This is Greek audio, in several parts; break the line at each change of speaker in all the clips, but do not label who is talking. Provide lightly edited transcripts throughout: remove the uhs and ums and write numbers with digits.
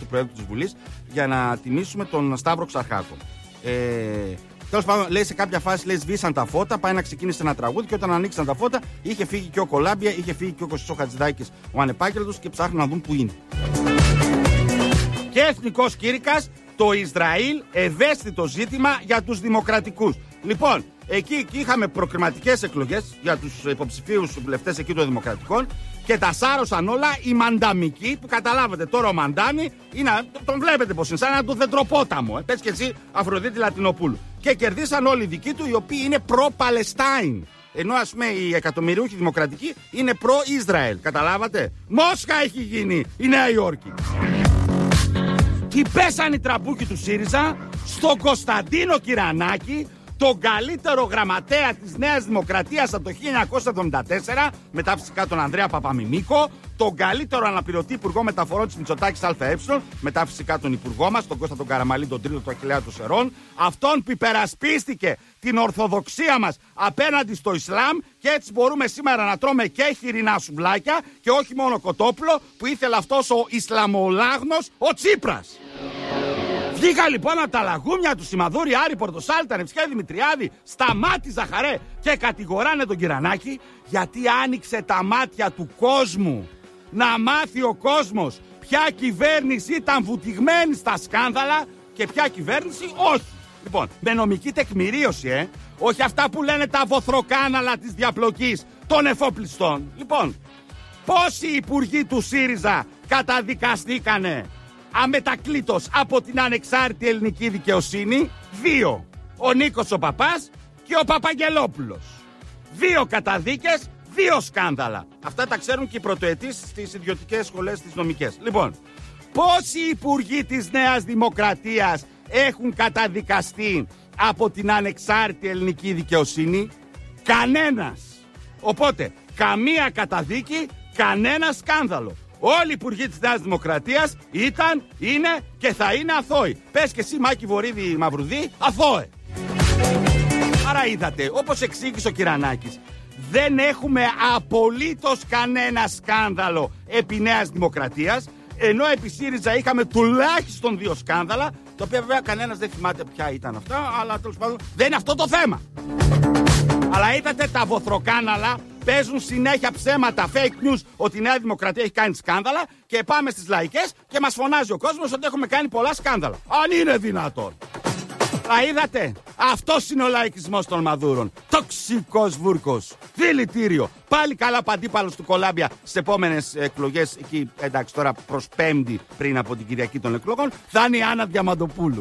Προέδρου της Βουλής για να τιμήσουμε τον Σταύρο Ξαρχάκο. Τέλος πάντων, λέει σε κάποια φάση, λέει, σβήσαν τα φώτα, πάει να ξεκίνησε ένα τραγούδι και όταν ανοίξαν τα φώτα είχε φύγει και ο Κολάμπια, είχε φύγει και ο Κωστής ο Χατζηδάκης, ο ανεπάγγελτος και ψάχνουν να δουν που είναι. Και εθνικός κήρυκας, το Ισραήλ, ευαίσθητο ζήτημα για τους δημοκρατικούς. Λοιπόν, εκεί είχαμε προκριματικές εκλογές για τους υποψηφίους βουλευτές εκεί των δημοκρατικών και τα σάρωσαν όλα οι μανταμικοί που καταλάβατε τώρα ο Μαντάμι είναι, τον βλέπετε πως είναι, σαν ένα του Δεντροπόταμο. Πες και εσύ Αφροδίτη Λατινοπούλου. Και κερδίσαν όλοι οι δικοί του οι οποίοι είναι προ-Παλαιστάιν. Ενώ ας πούμε οι εκατομμυριούχοι δημοκρατικοί είναι προ-Ισραήλ. Καταλάβατε. Μόσχα έχει γίνει η Νέα Υόρκη. Και πέσαν οι τραμπούκοι του ΣΥΡΙΖΑ στον Κωνσταντίνο Κυρανάκη, τον καλύτερο γραμματέα της Νέας Δημοκρατίας από το 1974, μετά φυσικά τον Ανδρέα Παπαμιμίκο, τον καλύτερο αναπληρωτή υπουργό μεταφορών της Μητσοτάκης ΑΕ, μετά φυσικά τον υπουργό μας, τον Κώστα τον Καραμαλή, τον τρίτο του Αχιλλέα του Σερών, αυτόν που υπερασπίστηκε την ορθοδοξία μας απέναντι στο Ισλάμ και έτσι μπορούμε σήμερα να τρώμε και χοιρινά σουβλάκια και όχι μόνο κοτόπουλο που ήθελε αυτός ο Ισλαμολάγνος ο Τσίπρας. Βγήκα λοιπόν από τα λαγούμια του Σιμαδούρη, Άρη Πορτοσάλτα, Νευσχέ Δημητριάδη, Σταμάτη Ζαχαρέ και κατηγοράνε τον Κυρανάκη γιατί άνοιξε τα μάτια του κόσμου. Να μάθει ο κόσμος ποια κυβέρνηση ήταν βουτυγμένη στα σκάνδαλα και ποια κυβέρνηση όχι. Λοιπόν, με νομική τεκμηρίωση, όχι αυτά που λένε τα βοθροκάναλα της διαπλοκής των εφοπλιστών. Λοιπόν, πόσοι υπουργοί του ΣΥΡΙΖΑ καταδικαστήκανε αμετακλήτως από την ανεξάρτητη ελληνική δικαιοσύνη? 2. Ο Νίκος ο Παπάς και ο Παπαγγελόπουλος. 2 καταδίκες, 2 σκάνδαλα. Αυτά τα ξέρουν και οι πρωτοετής στις ιδιωτικές σχολές τις νομικές. Λοιπόν, πόσοι υπουργοί της Νέας Δημοκρατίας έχουν καταδικαστεί από την ανεξάρτητη ελληνική δικαιοσύνη? Κανένας. Οπότε, καμία καταδίκη, κανένα σκάνδαλο. Όλοι οι υπουργοί της Νέας Δημοκρατίας ήταν, είναι και θα είναι αθώοι. Πες και εσύ Μάκη Βορίδη Μαυρουδή, αθώε. Άρα είδατε, όπως εξήγησε ο Κυρανάκης, δεν έχουμε απολύτως κανένα σκάνδαλο επί Νέας Δημοκρατίας, ενώ επί ΣΥΡΙΖΑ είχαμε τουλάχιστον 2 σκάνδαλα, τα οποία βέβαια κανένας δεν θυμάται ποια ήταν αυτά, αλλά τέλος πάντων δεν είναι αυτό το θέμα. Αλλά είδατε τα βοθροκάναλα παίζουν συνέχεια ψέματα, fake news, ότι η Νέα Δημοκρατία έχει κάνει σκάνδαλα και πάμε στις λαϊκές και μας φωνάζει ο κόσμος ότι έχουμε κάνει πολλά σκάνδαλα. Αν είναι δυνατόν. Τα είδατε. Αυτός είναι ο λαϊκισμός των Μαδούρων. Τοξικός βούρκος. Δηλητήριο. Πάλι καλά παντίπαλος του Κολάμπια στις επόμενες εκλογές. Εκεί εντάξει τώρα προς Πέμπτη πριν από την Κυριακή των εκλογών θα είναι η Άννα Διαμαντοπούλου.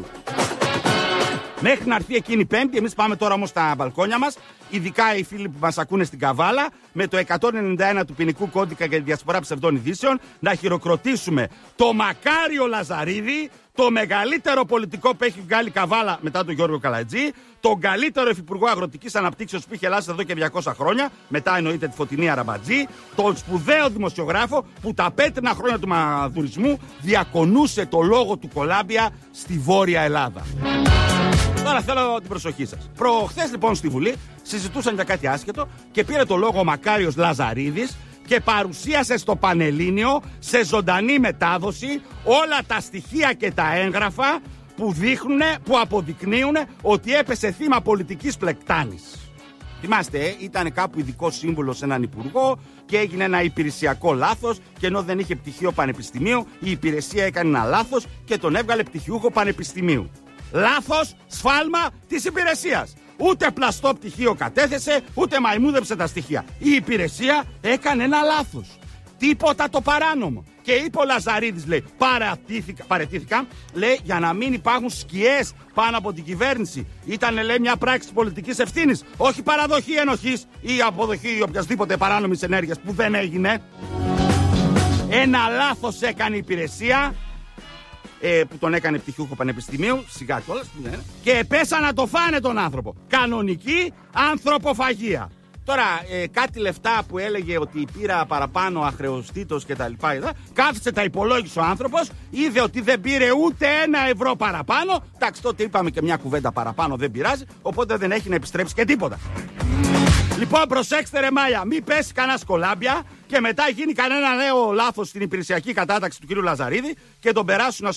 Μέχρι να έρθει εκείνη η Πέμπτη, εμείς πάμε τώρα όμως στα μπαλκόνια μας, ειδικά οι φίλοι που μας ακούνε στην Καβάλα, με το 191 του ποινικού κώδικα για τη διασπορά ψευδών ειδήσεων, να χειροκροτήσουμε το Μακάριο Λαζαρίδη, το μεγαλύτερο πολιτικό που έχει βγάλει Καβάλα μετά τον Γιώργο Καλατζή, τον καλύτερο υφυπουργό αγροτικής αναπτύξεως που είχε Ελλάδας εδώ και 200 χρόνια, μετά εννοείται τη Φωτεινή Αραμπατζή, τον σπουδαίο δημοσιογράφο που τα πέτρινα χρόνια του μαδουρισμού διακονούσε το λόγο του Κολάμπια στη Βόρεια Ελλάδα. Τώρα θέλω την προσοχή σας. Προχθές λοιπόν στη Βουλή συζητούσαν για κάτι άσχετο και πήρε το λόγο ο Μακάριος Λαζαρίδης και παρουσίασε στο Πανελλήνιο σε ζωντανή μετάδοση όλα τα στοιχεία και τα έγγραφα που δείχνουν, που αποδεικνύουν ότι έπεσε θύμα πολιτικής πλεκτάνης. Θυμάστε, ήταν κάπου ειδικό σύμβουλο σε έναν υπουργό και έγινε ένα υπηρεσιακό λάθος και ενώ δεν είχε πτυχίο πανεπιστημίου, η υπηρεσία έκανε ένα λάθος και τον έβγαλε πτυχιούχο πανεπιστημίου. Λάθος, σφάλμα της υπηρεσίας. Ούτε πλαστό πτυχίο κατέθεσε, ούτε μαϊμούδεψε τα στοιχεία. Η υπηρεσία έκανε ένα λάθος. Τίποτα το παράνομο. Και είπε ο Λαζαρίδης, λέει, παραιτήθηκα, λέει, για να μην υπάρχουν σκιές πάνω από την κυβέρνηση. Ήτανε, λέει, μια πράξη πολιτικής ευθύνης, όχι παραδοχή ενοχής ή αποδοχή οποιασδήποτε παράνομης ενέργειας που δεν έγινε. Ένα λάθος έκανε η υπηρεσία, που τον έκανε πτυχιούχο πανεπιστημίου, σιγά κιόλας, και πέσα να το φάνε τον άνθρωπο. Κανονική ανθρωποφαγία. Τώρα, κάτι λεφτά που έλεγε ότι πήρα παραπάνω αχρεωστήτως και τα λοιπά, κάθισε, τα υπολόγισε ο άνθρωπος, είδε ότι δεν πήρε ούτε 1 ευρώ παραπάνω. Εντάξει, τότε είπαμε και μια κουβέντα παραπάνω, δεν πειράζει, οπότε δεν έχει να επιστρέψει και τίποτα. Λοιπόν, προσέξτε ρε Μάια, μην πέσει κανένα Κολάμπια και μετά γίνει κανένα νέο λάθος στην υπηρεσιακή κατάταξη του κ. Λαζαρίδη και τον περάσουν